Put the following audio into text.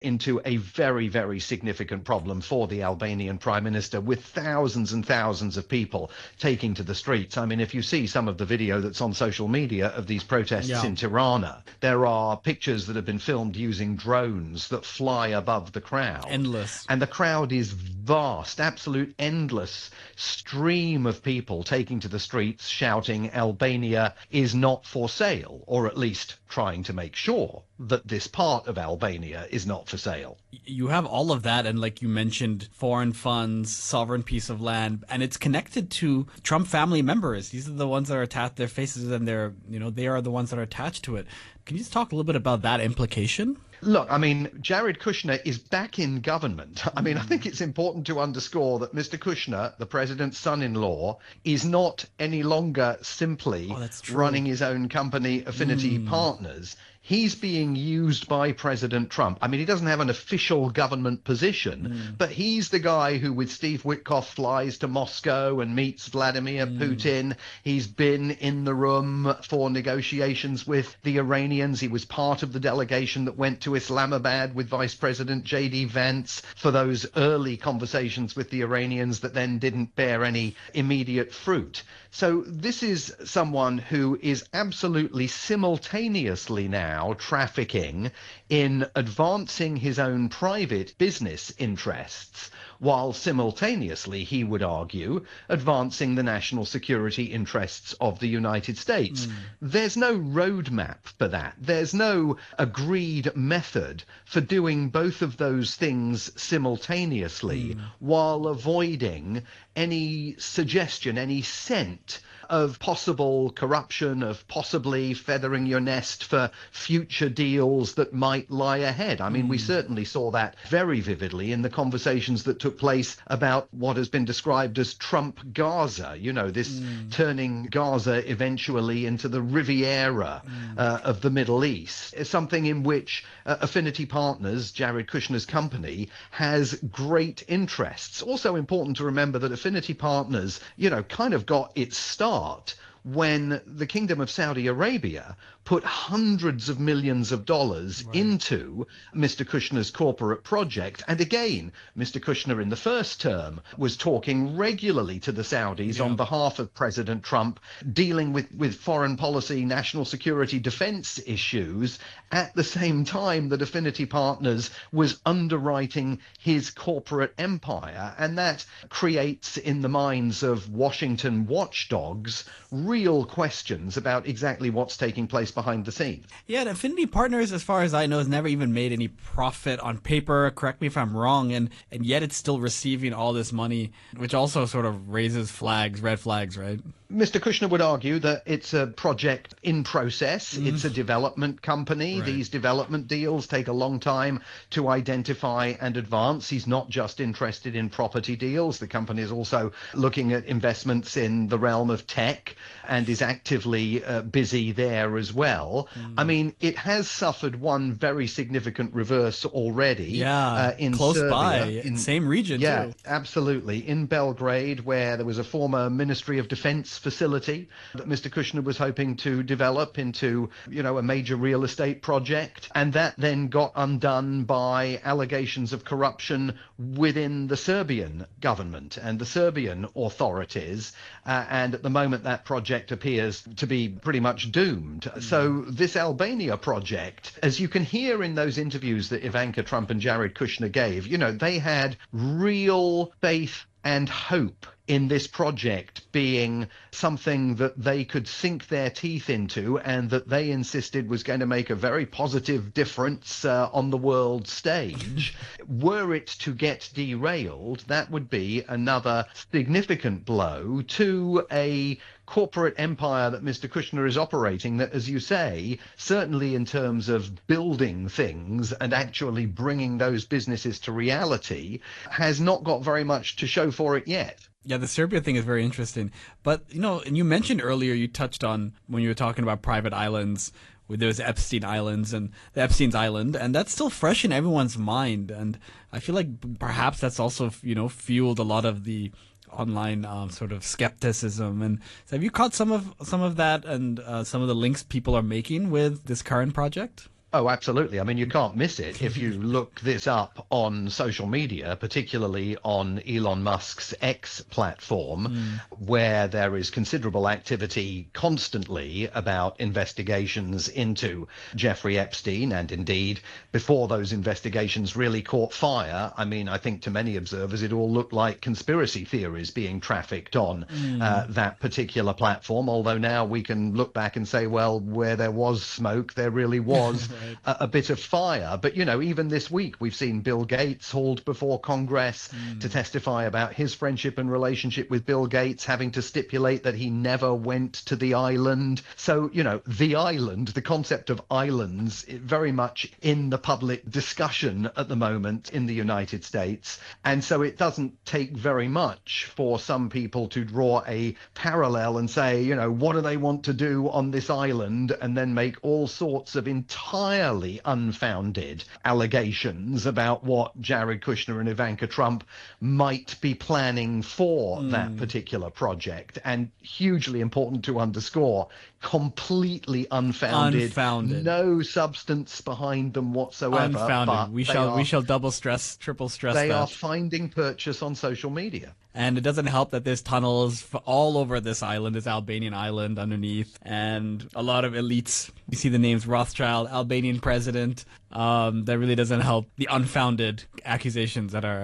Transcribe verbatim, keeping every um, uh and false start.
into a very, very significant problem for the Albanian Prime Minister, with thousands and thousands of people taking to the streets. I mean, if you see some of the video that's on social media of these protests Yeah. in Tirana, there are pictures that have been filmed using drones that fly above the crowd. Endless. And the crowd is vast, absolute endless stream of people taking to the streets shouting Albania is not for sale, or at least trying to make sure that this part of Albania is not for sale. You have all of that, and like you mentioned, foreign funds, sovereign piece of land, and it's connected to Trump family members. These are the ones that are attached, their faces, and they're, you know, they are the ones that are attached to it. Can you just talk a little bit about that implication? Look, I mean, Jared Kushner is back in government. I mean, I think it's important to underscore that Mister Kushner, the president's son-in-law, is not any longer simply Oh, that's true. running his own company, Affinity Partners. He's being used by President Trump. I mean, he doesn't have an official government position, but he's the guy who, with Steve Witkoff, flies to Moscow and meets Vladimir Putin. He's been in the room for negotiations with the Iranians. He was part of the delegation that went to Islamabad with Vice President J D Vance for those early conversations with the Iranians that then didn't bear any immediate fruit. So this is someone who is absolutely simultaneously now trafficking in advancing his own private business interests, while simultaneously, he would argue, advancing the national security interests of the United States. Mm. There's no roadmap for that. There's no agreed method for doing both of those things simultaneously, mm. while avoiding any suggestion, any scent of possible corruption, of possibly feathering your nest for future deals that might lie ahead. I mean, mm. we certainly saw that very vividly in the conversations that took place about what has been described as Trump Gaza, you know, this mm. turning Gaza eventually into the Riviera mm. uh, of the Middle East. It's something in which uh, Affinity Partners, Jared Kushner's company, has great interests. Also important to remember that Affinity Partners, you know, kind of got its start when the Kingdom of Saudi Arabia put hundreds of millions of dollars right. into Mister Kushner's corporate project. And again, Mister Kushner in the first term was talking regularly to the Saudis yeah. on behalf of President Trump, dealing with, with foreign policy, national security, defense issues, at the same time that Affinity Partners was underwriting his corporate empire. And that creates in the minds of Washington watchdogs real questions about exactly what's taking place behind the scenes. Yeah, and Affinity Partners, as far as I know, has never even made any profit on paper. Correct me if I'm wrong. And, and yet it's still receiving all this money, which also sort of raises flags, red flags, right? Mister Kushner would argue that it's a project in process. Mm. It's a development company. Right. These development deals take a long time to identify and advance. He's not just interested in property deals. The company is also looking at investments in the realm of tech and is actively uh, busy there as well. Mm. I mean, it has suffered one very significant reverse already. Yeah, uh, in close Serbia, by, in same region yeah, too. Absolutely. In Belgrade, where there was a former Ministry of Defense facility that Mister Kushner was hoping to develop into, you know, a major real estate project. And that then got undone by allegations of corruption within the Serbian government and the Serbian authorities. Uh, and at the moment, that project appears to be pretty much doomed. Mm. So this Albania project, as you can hear in those interviews that Ivanka Trump and Jared Kushner gave, you know, they had real faith and hope in this project being something that they could sink their teeth into and that they insisted was going to make a very positive difference uh, on the world stage. Were it to get derailed, that would be another significant blow to a corporate empire that Mister Kushner is operating that, as you say, certainly in terms of building things and actually bringing those businesses to reality, has not got very much to show for it yet. Yeah, the Serbia thing is very interesting. But, you know, and you mentioned earlier, you touched on when you were talking about private islands, where there's Epstein Islands and the Epstein's Island, and that's still fresh in everyone's mind. And I feel like perhaps that's also, you know, fueled a lot of the online um, sort of skepticism. And so have you caught some of some of that and uh, some of the links people are making with this current project? Oh, absolutely. I mean, you can't miss it if you look this up on social media, particularly on Elon Musk's X platform, mm. where there is considerable activity constantly about investigations into Jeffrey Epstein. And indeed, before those investigations really caught fire, I mean, I think to many observers, it all looked like conspiracy theories being trafficked on mm. uh, that particular platform. Although now we can look back and say, well, where there was smoke, there really was right. a, a bit of fire. But, you know, even this week, we've seen Bill Gates hauled before Congress mm. to testify about his friendship and relationship with Bill Gates, having to stipulate that he never went to the island. So, you know, the island, the concept of islands, very much in the public discussion at the moment in the United States. And so it doesn't take very much for some people to draw a parallel and say, you know, what do they want to do on this island, and then make all sorts of entirely unfounded allegations about what Jared Kushner and Ivanka Trump might be planning for mm. that particular project. And hugely important to underscore, completely unfounded, unfounded. No substance behind them whatsoever. Unfounded. But we shall are, we shall double stress, triple stress they that. are finding purchase on social media. And it doesn't help that there's tunnels all over this island, this Albanian island underneath, and a lot of elites. You see the names Rothschild, Albanian president. Um, that really doesn't help the unfounded accusations that are